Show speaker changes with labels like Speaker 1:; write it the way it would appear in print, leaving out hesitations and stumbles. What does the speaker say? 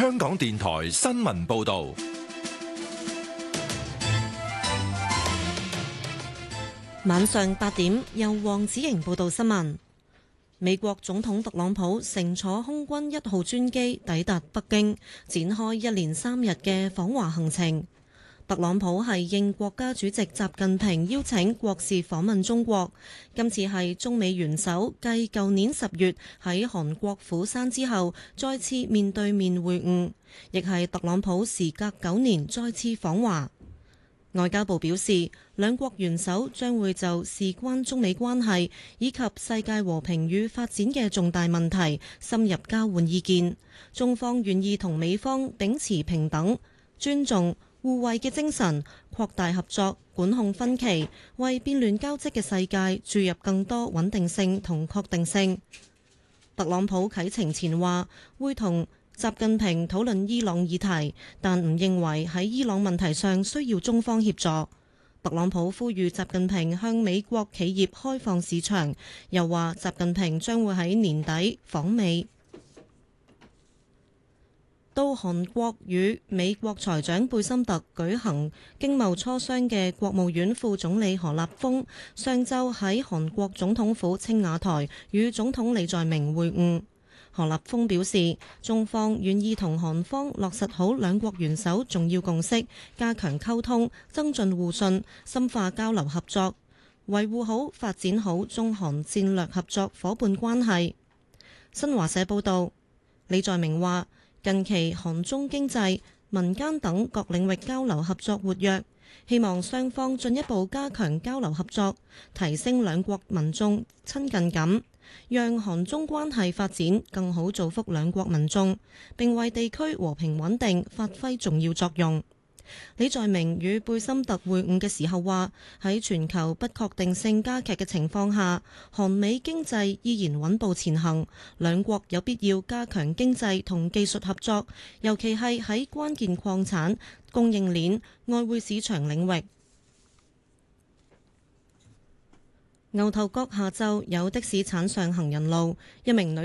Speaker 1: 香港電台新聞報道。
Speaker 2: 晚上8點，由黃子瑩報道新聞。美國總統特朗普乘坐空軍1號專機抵達北京，展開一連3日嘅訪華行程。特朗普係應國家主席習近平邀請國事訪問中國，今次係中美元首繼舊年10月喺韓國釜山之後再次面對面會晤，亦係特朗普時隔9年再次訪華。外交部表示，兩國元首將會就事關中美關係以及世界和平與發展嘅重大問題深入交換意見。中方願意同美方秉持平等、尊重、互惠嘅精神，擴大合作，管控分歧，為變亂交織嘅世界注入更多穩定性同確定性。特朗普啟程前話會同習近平討論伊朗議題，但唔認為喺伊朗問題上需要中方協助。特朗普呼籲習近平向美國企業開放市場，又話習近平將會喺年底訪美。到韓國與美國財長貝森特舉行經貿磋商嘅國務院副總理何立峰，上晝喺韓國總統府青瓦台與總統李在明會晤。何立峰表示，中方願意同韓方落實好兩國元首重要共識，加強溝通，增進互信，深化交流合作，維護好、發展好中韓戰略合作夥伴關係。新華社報道，李在明話，近期韓中經濟、民間等各領域交流合作活躍，希望雙方進一步加強交流合作，提升兩國民眾親近感，讓韓中關係發展更好，造福兩國民眾，並為地區和平穩定發揮重要作用。李在明與貝森特會晤嘅時候話，喺全球不確定性加劇嘅情況下，韓美經濟依然穩步前行，兩國有必要加強經濟同技術合作，尤其係喺關鍵礦產、供應鏈、外匯市場領域。牛頭角下晝有的士鏟上行人路，一名女